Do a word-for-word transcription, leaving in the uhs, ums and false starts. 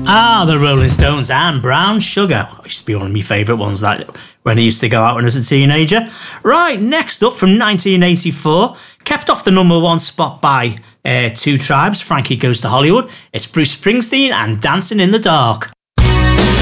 Ah, the Rolling Stones and Brown Sugar. Used to be one of my favourite ones that when I used to go out when I was a teenager. Right, next up from nineteen eighty-four, kept off the number one spot by uh, Two Tribes, Frankie Goes to Hollywood. It's Bruce Springsteen and Dancing in the Dark.